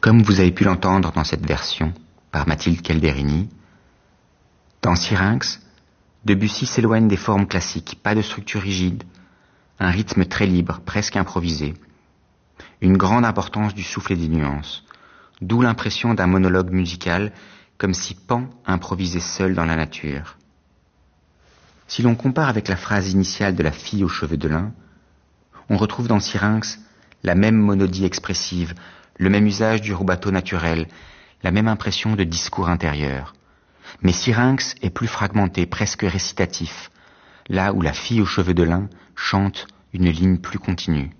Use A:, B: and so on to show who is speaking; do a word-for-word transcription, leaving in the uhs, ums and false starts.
A: Comme vous avez pu l'entendre dans cette version par Mathilde Calderini, dans Syrinx, Debussy s'éloigne des formes classiques, pas de structure rigide, un rythme très libre, presque improvisé, une grande importance du souffle et des nuances, d'où l'impression d'un monologue musical, comme si Pan improvisait seul dans la nature. Si l'on compare avec la phrase initiale de la fille aux cheveux de lin, on retrouve dans Syrinx la même monodie expressive, le même usage du rubato naturel, la même impression de discours intérieur. Mais Syrinx est plus fragmenté, presque récitatif, là où la fille aux cheveux de lin chante une ligne plus continue.